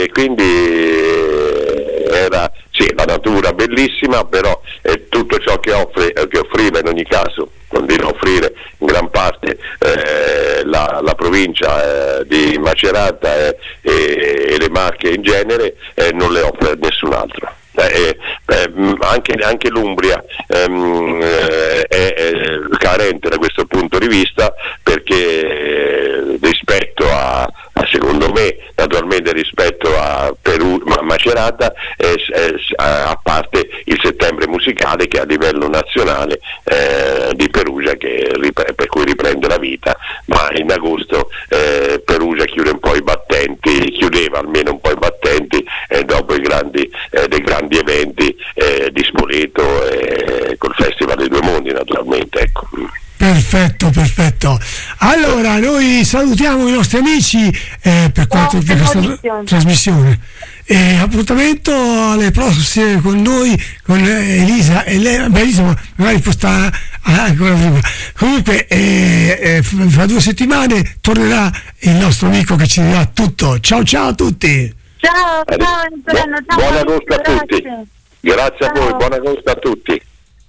e quindi era la natura bellissima, però tutto ciò che offriva in ogni caso, continua a offrire in gran parte la provincia di Macerata e le Marche in genere, non le offre nessun altro. Anche l'Umbria è carente da questo punto di vista, perché rispetto a secondo me, naturalmente rispetto a Macerata, a parte il Settembre Musicale, che a livello nazionale di Perugia, per cui riprende la vita, ma in agosto Perugia chiudeva almeno un po' i battenti dopo dei grandi eventi di Spoleto, col Festival dei Due Mondi, naturalmente, ecco. Perfetto. Allora noi salutiamo i nostri amici per quanto riguarda questa trasmissione. Appuntamento alle prossime con noi, con Elisa, e lei magari può stare ancora prima. Comunque fra 2 settimane tornerà il nostro amico che ci dirà tutto. Ciao a tutti. Ciao, buon agosto a tutti. Grazie a voi, buon agosto a tutti.